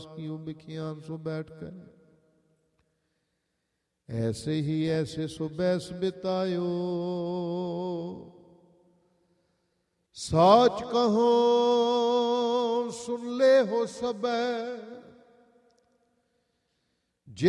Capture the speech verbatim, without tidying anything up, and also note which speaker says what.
Speaker 1: की बिखियां सो बैठ कर ऐसे ही ऐसे सो बैस बितायो। साच कहो सुन ले हो सब